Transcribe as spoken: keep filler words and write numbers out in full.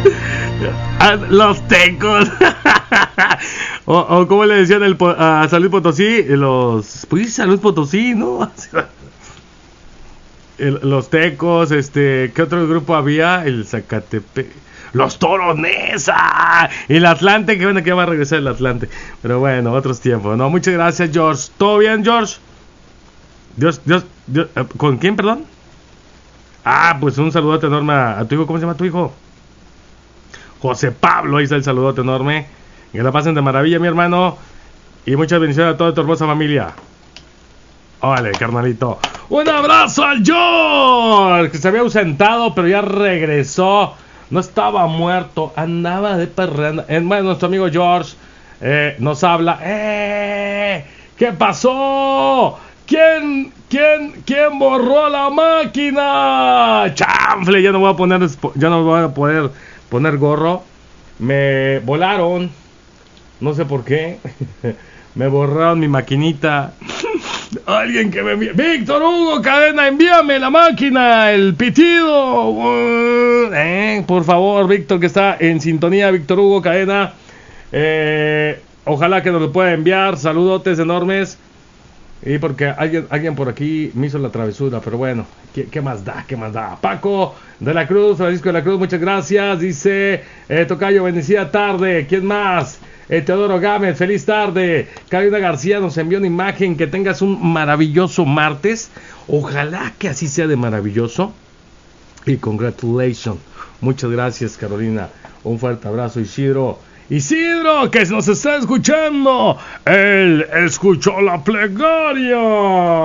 Ah, los tecos. o, o como le decían el, a San Luis Potosí, los... Pues San Luis Potosí, ¿no? el, los tecos, este... ¿Qué otro grupo había? El Zacatepec... Los Toros Nesa. El Atlante, que bueno que va a regresar el Atlante. Pero bueno, otros tiempos, ¿no? Muchas gracias, George. ¿Todo bien, George? Dios, Dios, Dios... ¿Con quién, perdón? Ah, pues un saludote enorme a, a tu hijo. ¿Cómo se llama tu hijo? José Pablo, ahí está el saludote enorme. Que la pasen de maravilla, mi hermano. Y muchas bendiciones a toda tu hermosa familia. Órale, carnalito. Un abrazo al George, que se había ausentado, pero ya regresó. No estaba muerto, andaba de perreanda. Es más, nuestro amigo George eh, nos habla. ¡Eh! ¿Qué pasó? ¿Quién, quién, quién borró la máquina? ¡Chanfle! Ya no voy a poner, ya no voy a poder poner gorro. Me volaron, no sé por qué. Me borraron mi maquinita. Alguien que me envíe. Víctor Hugo Cadena, envíame la máquina, el pitido. Eh, por favor, Víctor, que está en sintonía, Víctor Hugo Cadena. Eh, ojalá que nos lo pueda enviar. Saludotes enormes. Y porque alguien, alguien por aquí me hizo la travesura, pero bueno, ¿qué, qué más da? ¿Qué más da? Paco de la Cruz, Francisco de la Cruz, muchas gracias. Dice, eh, Tocayo, bendecida tarde. ¿Quién más? Eh, Teodoro Gámez, feliz tarde. Carolina García nos envió una imagen. Que tengas un maravilloso martes. Ojalá que así sea de maravilloso. Y congratulations. Muchas gracias, Carolina. Un fuerte abrazo, Isidro. Isidro, que nos está escuchando. Él escuchó la plegaria.